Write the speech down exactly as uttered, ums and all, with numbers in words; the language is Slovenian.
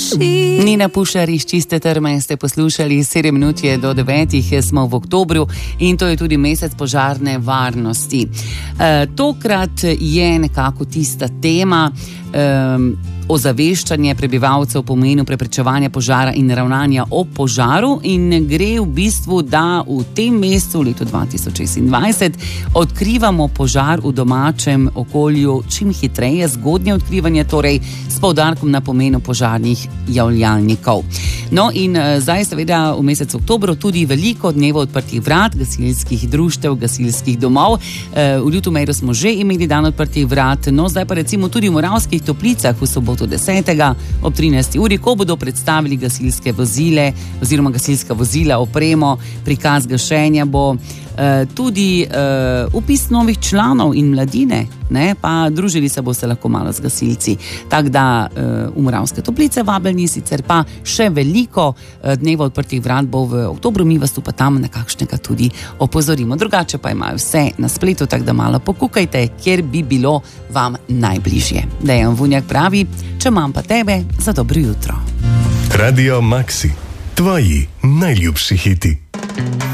Nina Pušar iz Čiste trme ste poslušali, sedem minut je do devetih, smo v oktobru in to je tudi mesec požarne varnosti. E, tokrat je nekako tista tema e, ozaveščanje prebivalcev o pomenu preprečevanja požara in ravnanja ob požaru in gre v bistvu, da v tem mesecu, v letu dva tisoč šestindvajset, odkrivamo požar v domačem okolju čim hitreje, zgodnje odkrivanje, torej s poudarkom na pomenu požarnih javljalnikov. No in zdaj seveda v mesecu oktobru tudi veliko dnevov odprtih vrat, gasilskih društev, gasilskih domov. V Ljutomeru smo že imeli dan odprtih vrat, no zdaj pa recimo tudi v Moravskih Toplicah v soboto desetega ob trinajsti uri, ko bodo predstavili gasilske vozile oziroma gasilska vozila, opremo, prikaz gašenja, bo eh, tudi eh, upis novih članov in mladine, ne, pa družili se boste lahko malo z gasilci. Tako da eh, v Moravske Toplice vabljeni, sicer pa še veliko eh, dneva odprtih vrat bo v oktobru, mi vas tu pa tam nekakšnega tudi opozorimo. Drugače pa imajo vse na spletu, tako da malo pokukajte, kjer bi bilo vam najbližje. Dejan Vunjak pravi, če imam pa tebe, za dobro jutro. Radio Maxi, tvoji najljubši hiti.